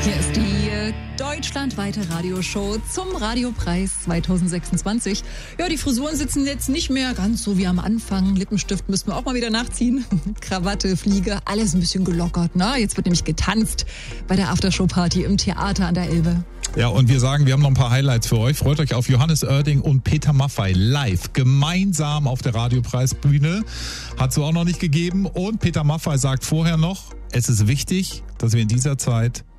Hier ist die deutschlandweite Radioshow zum Radiopreis 2026. Ja, die Frisuren sitzen jetzt nicht mehr ganz so wie am Anfang. Lippenstift müssen wir auch mal wieder nachziehen. Krawatte, Fliege, alles ein bisschen gelockert. Ne? Jetzt wird nämlich getanzt bei der Aftershow-Party im Theater an der Elbe. Ja, und wir sagen, wir haben noch ein paar Highlights für euch. Freut euch auf Johannes Oerding und Peter Maffay live, gemeinsam auf der Radiopreisbühne. Hat es so auch noch nicht gegeben. Und Peter Maffay sagt vorher noch, es ist wichtig, dass wir in dieser Zeit